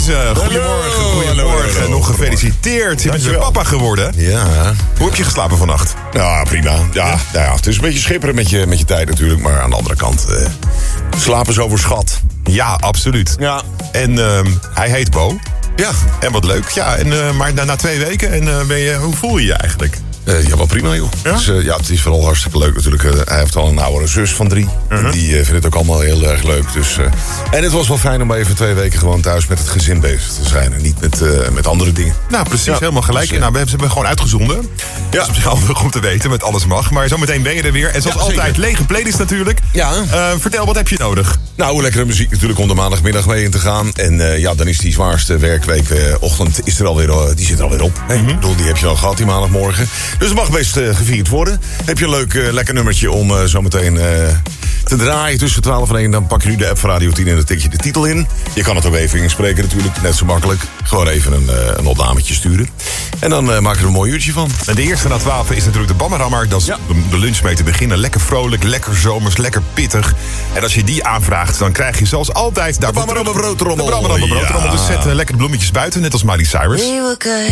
Huizen, goedemorgen. Nog gefeliciteerd. Je bent weer papa geworden. Ja. Hoe heb je geslapen vannacht? Ja, prima. Ja, het is een beetje schipperen met je tijd natuurlijk. Maar aan de andere kant, slapen is overschat. Ja, absoluut. Ja. En hij heet Bo. Ja. En wat leuk. Ja, en, maar na 2 weken, en hoe voel je je eigenlijk? Ja, wel prima, joh. Ja? Dus, het is vooral hartstikke leuk natuurlijk. Hij heeft al een oudere zus van 3. En die vindt het ook allemaal heel erg leuk. Dus, en het was wel fijn om even 2 weken gewoon thuis met het gezin bezig te zijn. En niet met andere dingen. Nou, precies. Helemaal gelijk. Dus, nou, we hebben gewoon uitgezonden. Ja. Dat is op zich handig om te weten, met alles mag. Maar zometeen ben je er weer. En zoals altijd, lege playlist natuurlijk. Ja. Vertel, wat heb je nodig? Nou, lekkere muziek natuurlijk om de maandagmiddag mee in te gaan. En dan is die zwaarste werkweekochtend die zit er alweer op. Ik bedoel, die heb je al gehad, die maandagmorgen. Dus het mag best gevierd worden. Heb je een leuk, lekker nummertje om zometeen te draaien tussen 12 en 1. Dan pak je nu de app van Radio 10 en dan tik je de titel in. Je kan het ook even inspreken natuurlijk, net zo makkelijk. Gewoon even een opnametje sturen. En dan maken we er een mooi uurtje van. En de eerste na 12 is natuurlijk de Bammerammer. Dat is de lunch mee te beginnen. Lekker vrolijk, lekker zomers, lekker pittig. En als je die aanvraagt, dan krijg je zoals altijd... De Bammerammer broodtrommel. De Bammerammer broodtrommel. Dus zet lekker bloemetjes buiten, net als Miley Cyrus.